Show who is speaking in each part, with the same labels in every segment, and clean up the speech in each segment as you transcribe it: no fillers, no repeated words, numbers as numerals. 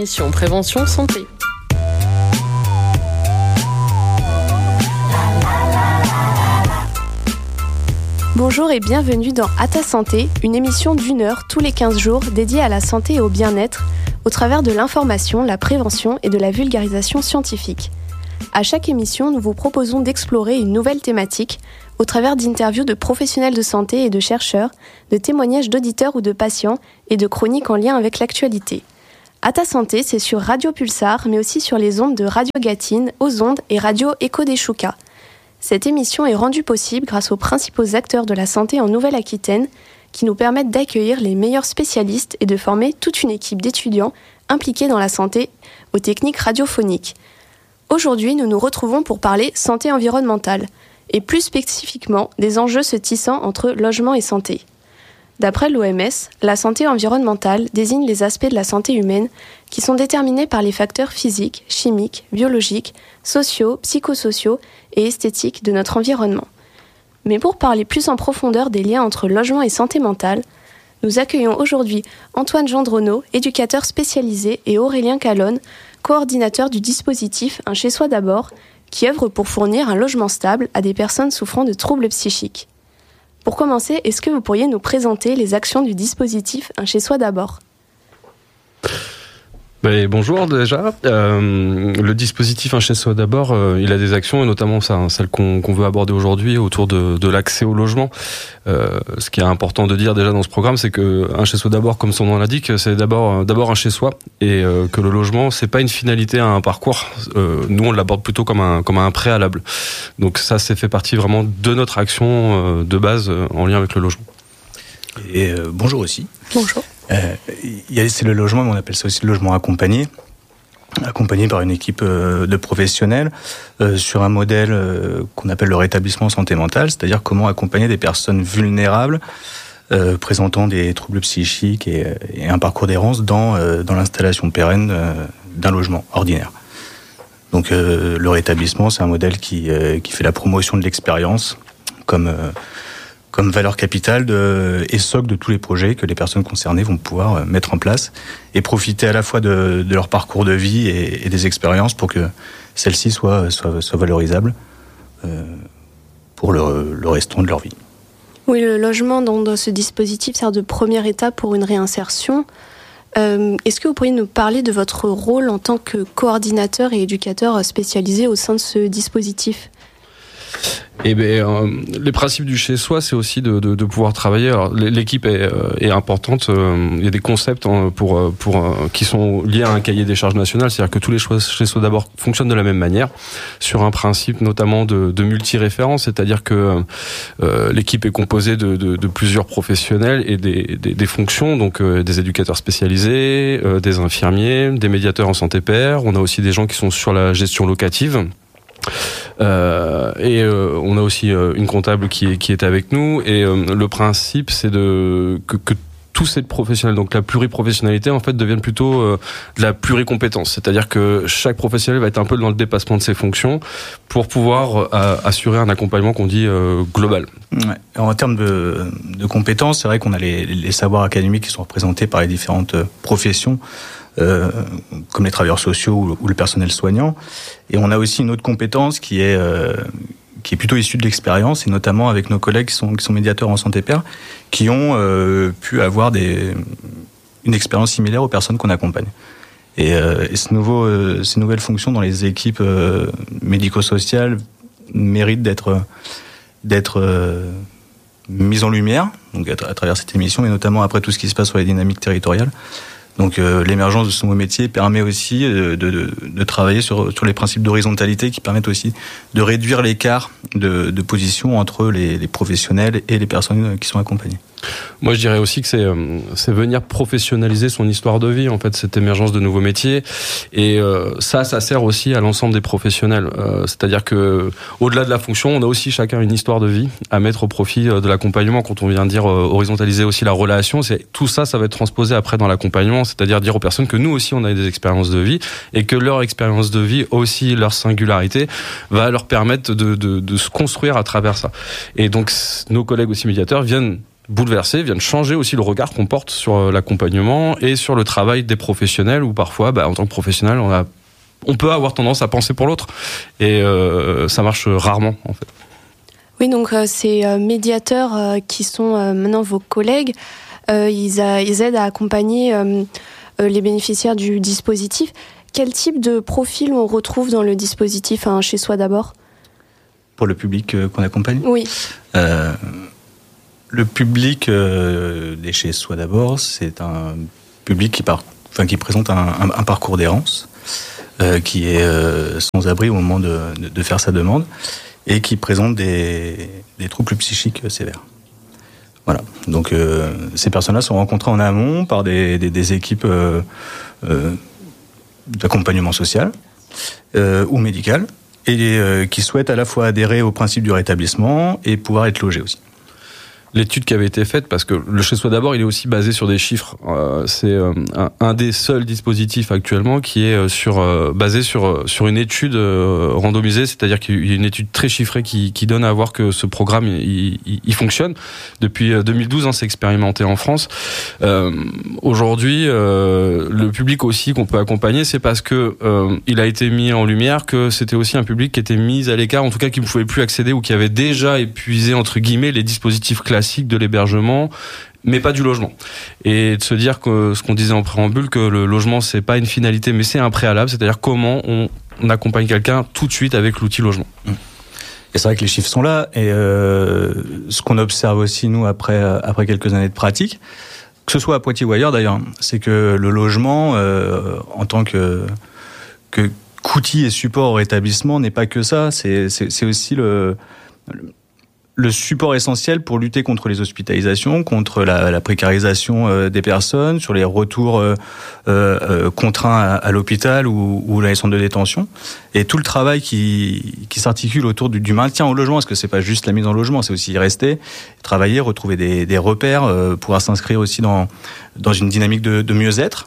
Speaker 1: Mission Prévention Santé.
Speaker 2: Bonjour et bienvenue dans À ta santé, une émission d'1 heure tous les 15 jours dédiée à la santé et au bien-être au travers de l'information, la prévention et de la vulgarisation scientifique. À chaque émission, nous vous proposons d'explorer une nouvelle thématique au travers d'interviews de professionnels de santé et de chercheurs, de témoignages d'auditeurs ou de patients et de chroniques en lien avec l'actualité. À ta santé, c'est sur Radio Pulsar, mais aussi sur les ondes de Radio Gatine, Aux Ondes et Radio Écho des Choucas. Cette émission est rendue possible grâce aux principaux acteurs de la santé en Nouvelle-Aquitaine qui nous permettent d'accueillir les meilleurs spécialistes et de former toute une équipe d'étudiants impliqués dans la santé aux techniques radiophoniques. Aujourd'hui, nous nous retrouvons pour parler santé environnementale et plus spécifiquement des enjeux se tissant entre logement et santé. D'après l'OMS, la santé environnementale désigne les aspects de la santé humaine qui sont déterminés par les facteurs physiques, chimiques, biologiques, sociaux, psychosociaux et esthétiques de notre environnement. Mais pour parler plus en profondeur des liens entre logement et santé mentale, nous accueillons aujourd'hui Antoine Gendronneau, éducateur spécialisé, et Aurélien Calonne, coordinateur du dispositif Un Chez-Soi d'abord, qui œuvre pour fournir un logement stable à des personnes souffrant de troubles psychiques. Pour commencer, est-ce que vous pourriez nous présenter les actions du dispositif Un Chez-Soi d'abord ?
Speaker 3: Bonjour déjà. Le dispositif Un Chez-Soi d'abord, il a des actions et notamment celle qu'on veut aborder aujourd'hui autour de l'accès au logement. Ce qui est important de dire déjà dans ce programme, c'est que Un Chez-Soi d'abord, comme son nom l'indique, c'est d'abord un chez-soi et que le logement, c'est pas une finalité à un parcours. Nous, on l'aborde plutôt comme un préalable. Donc ça, c'est fait partie vraiment de notre action de base en lien avec le logement.
Speaker 4: Et bonjour aussi.
Speaker 2: Bonjour.
Speaker 4: C'est le logement, mais on appelle ça aussi le logement accompagné par une équipe de professionnels sur un modèle qu'on appelle le rétablissement santé mentale, c'est-à-dire comment accompagner des personnes vulnérables présentant des troubles psychiques et un parcours d'errance dans l'installation pérenne d'un logement ordinaire. Donc le rétablissement, c'est un modèle qui fait la promotion de l'expérience comme valeur capitale et socle de tous les projets que les personnes concernées vont pouvoir mettre en place et profiter à la fois de leur parcours de vie et des expériences pour que celles-ci soient valorisables pour le restant de leur vie.
Speaker 2: Oui, le logement dans ce dispositif sert de première étape pour une réinsertion. Est-ce que vous pourriez nous parler de votre rôle en tant que coordinateur et éducateur spécialisé au sein de ce dispositif ?
Speaker 3: Les principes du chez-soi, c'est aussi de pouvoir travailler. Alors, l'équipe est importante. Il y a des concepts qui sont liés à un cahier des charges national, c'est-à-dire que tous les chez-soi d'abord fonctionnent de la même manière, sur un principe notamment de multi-référence, c'est-à-dire que l'équipe est composée de plusieurs professionnels et des fonctions, donc des éducateurs spécialisés, des infirmiers, des médiateurs en santé pair. On a aussi des gens qui sont sur la gestion locative. On a aussi une comptable qui est avec nous et le principe c'est que tous ces professionnels, donc la pluriprofessionnalité en fait deviennent plutôt de la pluricompétence, c'est-à-dire que chaque professionnel va être un peu dans le dépassement de ses fonctions pour pouvoir assurer un accompagnement qu'on dit global.
Speaker 4: Ouais. En termes de compétences, c'est vrai qu'on a les savoirs académiques qui sont représentés par les différentes professions, comme les travailleurs sociaux ou le personnel soignant, et on a aussi une autre compétence qui est plutôt issue de l'expérience, et notamment avec nos collègues qui sont médiateurs en santé pair, qui ont pu avoir une expérience similaire aux personnes qu'on accompagne. Et ces nouvelles fonctions dans les équipes médico-sociales méritent d'être mises en lumière, donc à travers cette émission, et notamment après tout ce qui se passe sur les dynamiques territoriales. Donc l'émergence de ce nouveau métier permet aussi de travailler sur les principes d'horizontalité qui permettent aussi de réduire l'écart de position entre les professionnels et les personnes qui sont accompagnées.
Speaker 3: Moi, je dirais aussi que c'est venir professionnaliser son histoire de vie, en fait, cette émergence de nouveaux métiers. Et ça sert aussi à l'ensemble des professionnels. C'est-à-dire que, au-delà de la fonction, on a aussi chacun une histoire de vie à mettre au profit de l'accompagnement. Quand on vient dire horizontaliser aussi la relation, tout ça va être transposé après dans l'accompagnement. C'est-à-dire dire aux personnes que nous aussi, on a des expériences de vie et que leur expérience de vie, aussi leur singularité, va leur permettre de se construire à travers ça. Et donc, nos collègues aussi médiateurs viennent bouleverser, viennent changer aussi le regard qu'on porte sur l'accompagnement et sur le travail des professionnels, où parfois, en tant que professionnel, on peut avoir tendance à penser pour l'autre, et ça marche rarement en fait.
Speaker 2: Oui, donc ces médiateurs qui sont maintenant vos collègues, ils aident à accompagner les bénéficiaires du dispositif. Quel type de profil on retrouve dans le dispositif Chez Soi d'abord ?
Speaker 4: Pour le public qu'on accompagne ?
Speaker 2: Oui.
Speaker 4: Le public des Chez Soi d'abord, c'est un public qui présente un parcours d'errance, qui est sans abri au moment de faire sa demande, et qui présente des troubles psychiques sévères. Voilà. Donc ces personnes-là sont rencontrées en amont par des équipes d'accompagnement social ou médical, et qui souhaitent à la fois adhérer au principe du rétablissement et pouvoir être logés aussi.
Speaker 3: L'étude qui avait été faite, parce que le Chez Soi d'abord, il est aussi basé sur des chiffres. C'est un des seuls dispositifs actuellement qui est basé sur une étude randomisée, c'est-à-dire qu'il y a une étude très chiffrée qui donne à voir que ce programme il fonctionne. Depuis 2012, c'est expérimenté en France. Aujourd'hui, le public aussi qu'on peut accompagner, c'est parce que il a été mis en lumière que c'était aussi un public qui était mis à l'écart, en tout cas qui ne pouvait plus accéder ou qui avait déjà épuisé entre guillemets les dispositifs classiques de l'hébergement, mais pas du logement. Et de se dire que ce qu'on disait en préambule, que le logement c'est pas une finalité, mais c'est un préalable, c'est-à-dire comment on accompagne quelqu'un tout de suite avec l'outil logement. Et
Speaker 4: c'est vrai que les chiffres sont là, et ce qu'on observe aussi nous après quelques années de pratique, que ce soit à Poitiers ou ailleurs d'ailleurs, c'est que le logement en tant qu'outil et support au rétablissement n'est pas que ça, c'est aussi le support essentiel pour lutter contre les hospitalisations, contre la précarisation des personnes, sur les retours contraints à l'hôpital ou dans les centres de détention. Et tout le travail qui s'articule autour du maintien au logement, parce que c'est pas juste la mise en logement, c'est aussi y rester, travailler, retrouver des repères, pouvoir s'inscrire aussi dans une dynamique de mieux-être.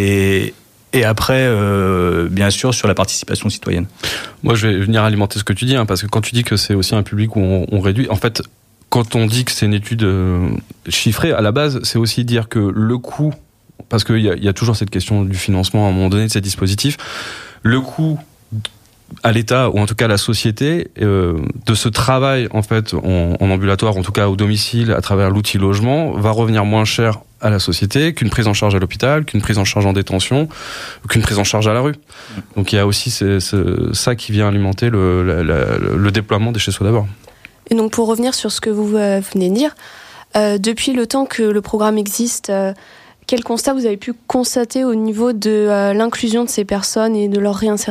Speaker 4: Et après, bien sûr, sur la participation citoyenne.
Speaker 3: Moi, je vais venir alimenter ce que tu dis, parce que quand tu dis que c'est aussi un public où on réduit, en fait, quand on dit que c'est une étude chiffrée, à la base, c'est aussi dire que le coût, parce qu'il y a toujours cette question du financement à un moment donné de ces dispositifs, le coût à l'État, ou en tout cas à la société, de ce travail en fait en ambulatoire, en tout cas au domicile, à travers l'outil logement, va revenir moins cher à la société qu'une prise en charge à l'hôpital, qu'une prise en charge en détention, qu'une prise en charge à la rue. Donc il y a aussi ça qui vient alimenter le déploiement des Chez Soi d'abord.
Speaker 2: Et donc pour revenir sur ce que vous venez de dire, depuis le temps que le programme existe, quel constat vous avez pu constater au niveau de l'inclusion de ces personnes et de leur réinsertion ?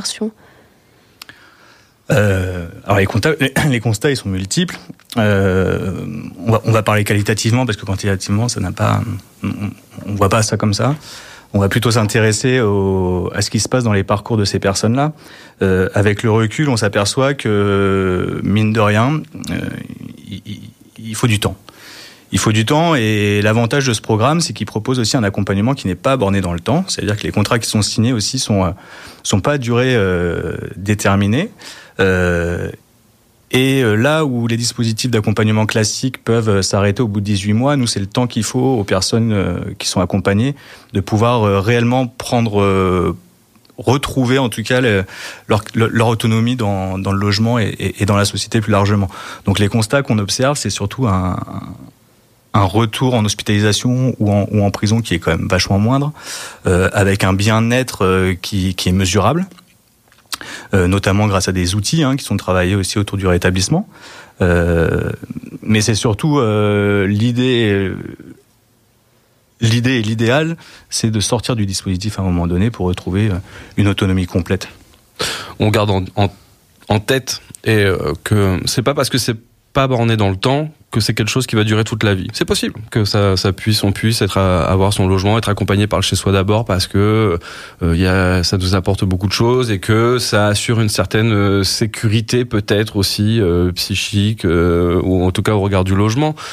Speaker 4: Alors les constats ils sont multiples. On va parler qualitativement, parce que quantitativement ça n'a pas, on voit pas ça comme ça. On va plutôt s'intéresser à ce qui se passe dans les parcours de ces personnes-là. Avec le recul, on s'aperçoit que mine de rien, il faut du temps. Il faut du temps, et l'avantage de ce programme, c'est qu'il propose aussi un accompagnement qui n'est pas borné dans le temps. C'est-à-dire que les contrats qui sont signés aussi sont pas à durée déterminée. Et là où les dispositifs d'accompagnement classiques peuvent s'arrêter au bout de 18 mois, nous, c'est le temps qu'il faut aux personnes qui sont accompagnées de pouvoir réellement retrouver en tout cas leur autonomie dans le logement et dans la société plus largement. Donc les constats qu'on observe, c'est surtout un retour en hospitalisation ou en prison qui est quand même vachement moindre, avec un bien-être qui est mesurable. Notamment grâce à des outils qui sont travaillés aussi autour du rétablissement. Mais c'est surtout l'idée et l'idéal, c'est de sortir du dispositif à un moment donné pour retrouver une autonomie complète.
Speaker 3: On garde en tête que c'est pas parce que c'est pas borné dans le temps que c'est quelque chose qui va durer toute la vie. C'est possible que on puisse avoir son logement, être accompagné par le Chez Soi d'abord, parce que ça nous apporte beaucoup de choses et que ça assure une certaine sécurité peut-être aussi psychique, ou en tout cas au regard du logement.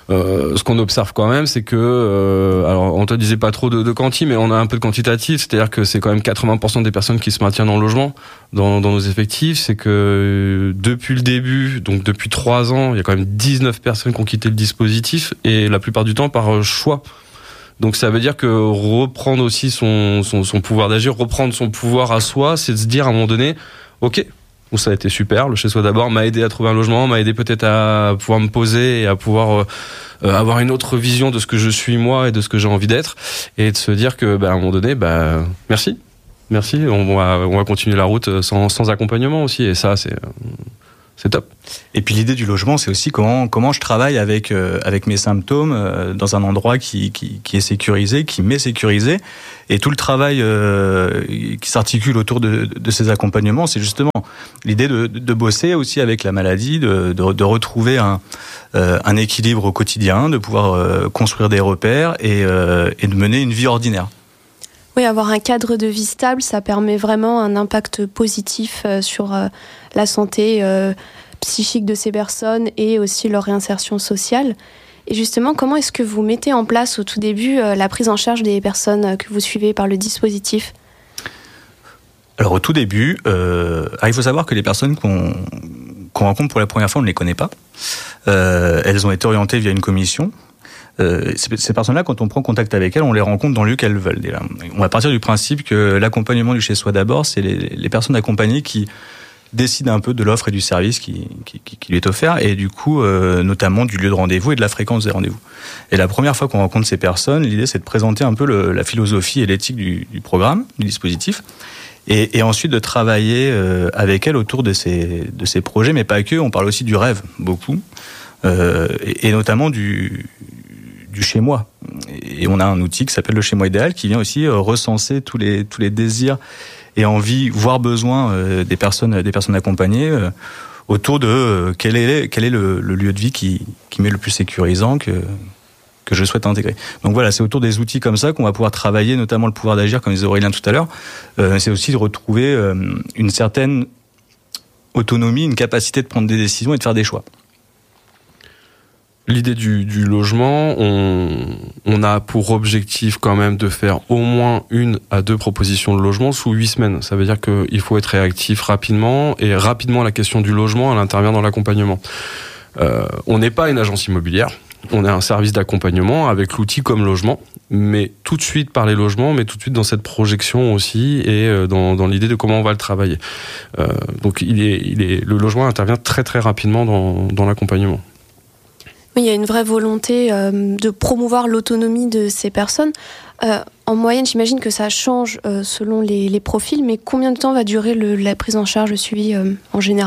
Speaker 3: Ce qu'on observe quand même, c'est que, alors on te disait pas trop de quanti, mais on a un peu de quantitatif, c'est-à-dire que c'est quand même 80% des personnes qui se maintiennent en logement dans nos effectifs. C'est que depuis le début, donc depuis 3 ans, il y a quand même 19 personnes qui ont quitté le dispositif, et la plupart du temps par choix. Donc ça veut dire que reprendre aussi son pouvoir d'agir, reprendre son pouvoir à soi, c'est de se dire à un moment donné, ok, où ça a été super, le chez soi d'abord m'a aidé à trouver un logement, m'a aidé peut-être à pouvoir me poser et à pouvoir avoir une autre vision de ce que je suis moi et de ce que j'ai envie d'être, et de se dire que à un moment donné, merci, on va continuer la route sans accompagnement aussi, et ça c'est top.
Speaker 4: Et puis l'idée du logement, c'est aussi comment je travaille avec mes symptômes dans un endroit qui est sécurisé, qui m'est sécurisé. Et tout le travail qui s'articule autour de ces accompagnements, c'est justement l'idée de bosser aussi avec la maladie, de retrouver un équilibre au quotidien, de pouvoir construire des repères et de mener une vie ordinaire.
Speaker 2: Oui, avoir un cadre de vie stable, ça permet vraiment un impact positif sur la santé psychique de ces personnes et aussi leur réinsertion sociale. Et justement, comment est-ce que vous mettez en place au tout début la prise en charge des personnes que vous suivez par le dispositif ?
Speaker 4: Alors au tout début, il faut savoir que les personnes qu'on rencontre pour la première fois, on ne les connaît pas. Elles ont été orientées via une commission. Ces personnes-là, quand on prend contact avec elles, on les rencontre dans le lieu qu'elles veulent. Déjà. On va partir du principe que l'accompagnement du chez soi d'abord, c'est les personnes accompagnées qui décident un peu de l'offre et du service qui lui est offert, et du coup, notamment du lieu de rendez-vous et de la fréquence des rendez-vous. Et la première fois qu'on rencontre ces personnes, l'idée c'est de présenter un peu la philosophie et l'éthique du programme, du dispositif, et ensuite de travailler avec elles autour de ces projets, mais pas que. On parle aussi du rêve, beaucoup, et notamment du chez moi. Et on a un outil qui s'appelle le chez moi idéal, qui vient aussi recenser tous les désirs et envies, voire besoins des personnes accompagnées autour de quel est le lieu de vie qui m'est le plus sécurisant, que je souhaite intégrer. Donc voilà, c'est autour des outils comme ça qu'on va pouvoir travailler, notamment le pouvoir d'agir, comme disait Aurélien tout à l'heure. C'est aussi de retrouver une certaine autonomie, une capacité de prendre des décisions et de faire des choix.
Speaker 3: L'idée du logement, on a pour objectif quand même de faire au moins 1 à 2 propositions de logement sous 8 semaines. Ça veut dire qu'il faut être réactif rapidement, et rapidement la question du logement, elle intervient dans l'accompagnement. On n'est pas une agence immobilière, on est un service d'accompagnement avec l'outil comme logement, mais tout de suite par les logements, mais tout de suite dans cette projection aussi, et dans l'idée de comment on va le travailler. Donc le logement intervient très très rapidement dans l'accompagnement.
Speaker 2: Oui, il y a une vraie volonté de promouvoir l'autonomie de ces personnes. En moyenne, j'imagine que ça change selon les profils, mais combien de temps va durer la prise en charge, le suivi en général ?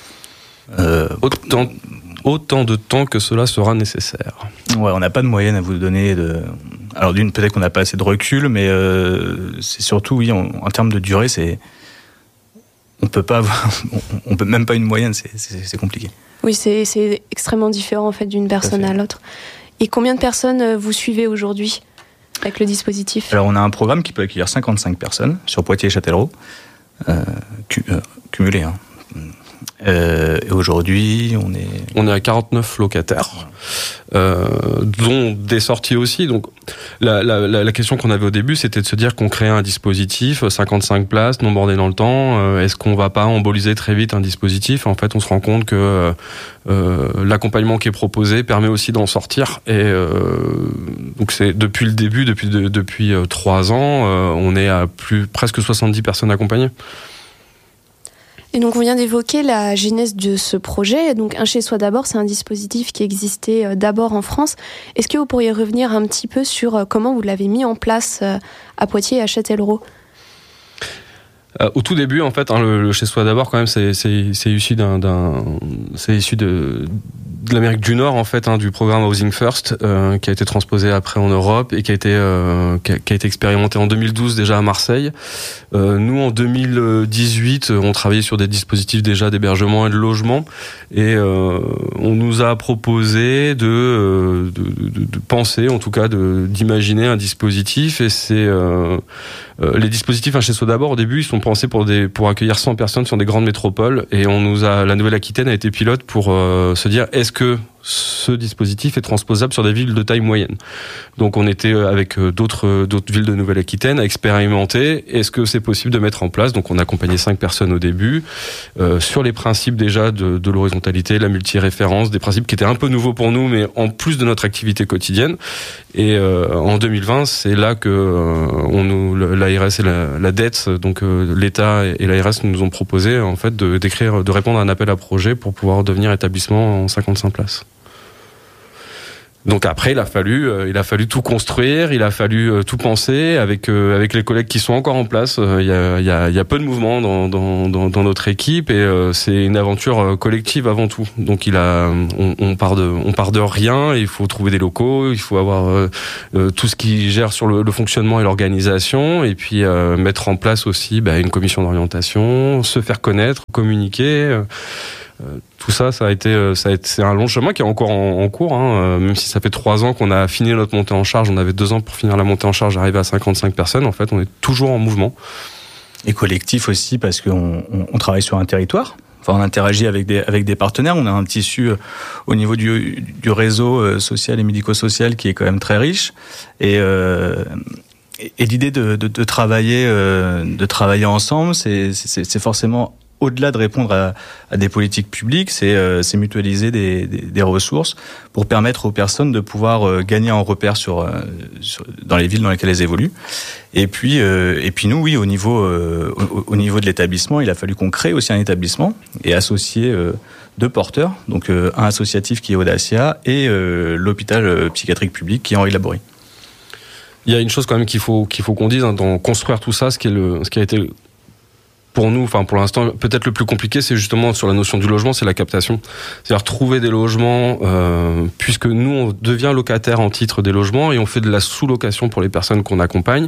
Speaker 3: Autant de temps que cela sera nécessaire.
Speaker 4: Ouais, on n'a pas de moyenne à vous donner. Alors d'une, peut-être qu'on n'a pas assez de recul, mais c'est surtout, oui, en termes de durée, on peut même pas une moyenne, c'est compliqué.
Speaker 2: Oui, c'est extrêmement différent en fait d'une personne à l'autre. Et combien de personnes vous suivez aujourd'hui avec le dispositif ?
Speaker 4: Alors on a un programme qui peut accueillir 55 personnes sur Poitiers et Châtellerault, cumulés. Hein. Et aujourd'hui,
Speaker 3: on est à 49 locataires, dont des sorties aussi. Donc la question qu'on avait au début, c'était de se dire qu'on créait un dispositif 55 places, non bordé dans le temps. Est-ce qu'on va pas emboliser très vite un dispositif ? En fait, on se rend compte que l'accompagnement qui est proposé permet aussi d'en sortir. Et donc c'est depuis le début, depuis 3 ans, on est à presque 70 personnes accompagnées.
Speaker 2: Et donc on vient d'évoquer la genèse de ce projet. Donc Un chez soi d'abord, c'est un dispositif qui existait d'abord en France. Est-ce que vous pourriez revenir un petit peu sur comment vous l'avez mis en place à Poitiers et à Châtellerault ?
Speaker 3: Au tout début, en fait, le chez soi d'abord, quand même, c'est issu de l'Amérique du Nord, en fait, du programme Housing First, qui a été transposé après en Europe et qui a été expérimenté en 2012 déjà à Marseille. Nous, en 2018, on travaillait sur des dispositifs déjà d'hébergement et de logement, et on nous a proposé de penser, en tout cas, d'imaginer un dispositif. Et c'est les dispositifs chez soi d'abord, au début, ils sont pensés pour accueillir 100 personnes sur des grandes métropoles, et la Nouvelle-Aquitaine a été pilote pour se dire, est-ce que ce dispositif est transposable sur des villes de taille moyenne. Donc on était avec d'autres villes de Nouvelle-Aquitaine à expérimenter. Est-ce que c'est possible de mettre en place? Donc on a accompagné 5 personnes au début sur les principes déjà de l'horizontalité, la multiréférence, des principes qui étaient un peu nouveaux pour nous, mais en plus de notre activité quotidienne. Et en 2020, c'est là que l'ARS et la DETS, donc l'État et l'ARS nous ont proposé en fait de répondre à un appel à projet pour pouvoir devenir établissement en 55 places. Donc après, il a fallu tout construire, il a fallu tout penser avec les collègues qui sont encore en place. Il y a peu de mouvement dans notre équipe et c'est une aventure collective avant tout. Donc on part de rien. Il faut trouver des locaux, il faut avoir tout ce qui gère sur le fonctionnement et l'organisation, et puis mettre en place aussi une commission d'orientation, se faire connaître, communiquer. Tout ça a été c'est un long chemin qui est encore en cours, même si ça fait 3 ans qu'on a fini notre montée en charge. On avait 2 ans pour finir la montée en charge, arriver à 55 personnes. En fait, on est toujours en mouvement.
Speaker 4: Et collectif aussi, parce qu'on travaille sur un territoire. Enfin, on interagit avec des partenaires. On a un tissu au niveau du réseau social et médico-social qui est quand même très riche. Et l'idée de travailler ensemble, c'est forcément, au-delà de répondre à des politiques publiques, c'est mutualiser des ressources pour permettre aux personnes de pouvoir gagner en repères dans les villes dans lesquelles elles évoluent. Et puis nous, oui, au niveau de l'établissement, il a fallu qu'on crée aussi un établissement et associer 2 porteurs, donc un associatif qui est Audacia et l'hôpital psychiatrique public qui est Henri Laborie.
Speaker 3: Il y a une chose quand même qu'il faut qu'on dise, dans construire tout ça, ce qui a été pour nous, pour l'instant, peut-être le plus compliqué, c'est justement sur la notion du logement, c'est la captation. C'est-à-dire trouver des logements, puisque nous, on devient locataire en titre des logements et on fait de la sous-location pour les personnes qu'on accompagne.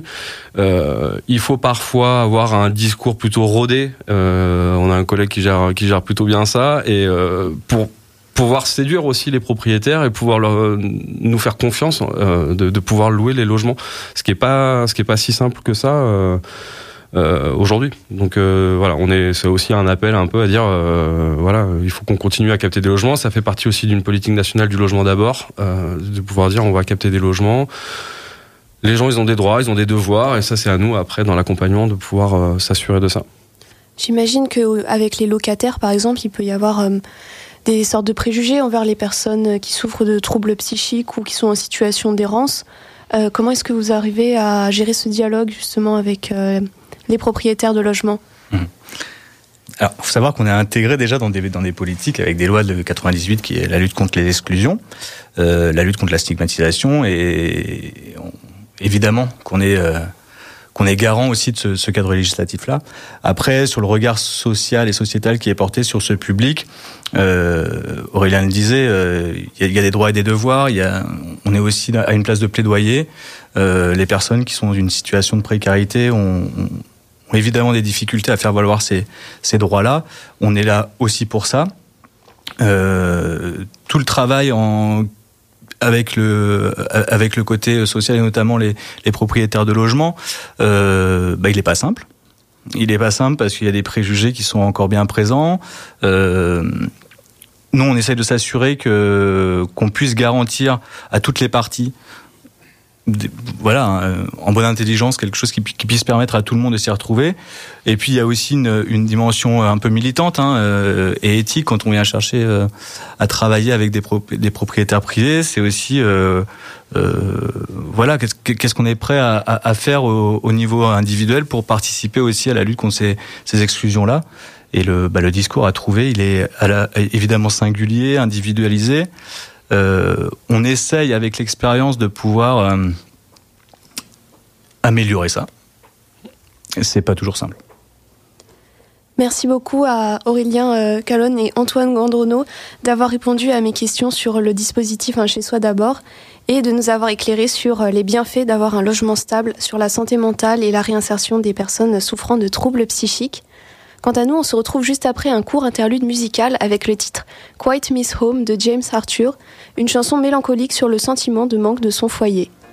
Speaker 3: Il faut parfois avoir un discours plutôt rodé. On a un collègue qui gère plutôt bien ça, et pour pouvoir séduire aussi les propriétaires et pouvoir nous faire confiance, de pouvoir louer les logements. Ce qui est pas si simple que ça. Aujourd'hui. Donc c'est aussi un appel un peu à dire il faut qu'on continue à capter des logements. Ça fait partie aussi d'une politique nationale du logement d'abord, de pouvoir dire on va capter des logements. Les gens, ils ont des droits, ils ont des devoirs, et ça, c'est à nous après dans l'accompagnement de pouvoir s'assurer de ça.
Speaker 2: J'imagine qu'avec les locataires, par exemple, il peut y avoir des sortes de préjugés envers les personnes qui souffrent de troubles psychiques ou qui sont en situation d'errance. Comment est-ce que vous arrivez à gérer ce dialogue justement avec les propriétaires de logements?
Speaker 4: Alors, il faut savoir qu'on est intégré déjà dans des politiques avec des lois de 98 qui est la lutte contre les exclusions, la lutte contre la stigmatisation, et évidemment qu'on est garant aussi de ce cadre législatif-là. Après, sur le regard social et sociétal qui est porté sur ce public, Aurélien le disait, il y a des droits et des devoirs. On est aussi à une place de plaidoyer. Les personnes qui sont dans une situation de précarité ont évidemment des difficultés à faire valoir ces droits-là. On est là aussi pour ça. Tout le travail avec le côté social et notamment les propriétaires de logements, il est pas simple. Il est pas simple parce qu'il y a des préjugés qui sont encore bien présents. Nous, on essaie de s'assurer qu'on puisse garantir à toutes les parties, en bonne intelligence, quelque chose qui puisse permettre à tout le monde de s'y retrouver. Et puis il y a aussi une dimension un peu militante et éthique quand on vient chercher à travailler avec des propriétaires privés. C'est aussi qu'est-ce qu'on est prêt à faire au niveau individuel pour participer aussi à la lutte contre ces exclusions-là. Et le discours à trouver, il est évidemment singulier, individualisé. On essaye avec l'expérience de pouvoir améliorer ça. C'est pas toujours simple.
Speaker 2: Merci beaucoup à Aurélien Calonne et Antoine Gandronneau d'avoir répondu à mes questions sur le dispositif Un chez soi d'abord et de nous avoir éclairé sur les bienfaits d'avoir un logement stable, sur la santé mentale et la réinsertion des personnes souffrant de troubles psychiques. Quant à nous, on se retrouve juste après un court interlude musical avec le titre Quite Miss Home de James Arthur, une chanson mélancolique sur le sentiment de manque de son foyer.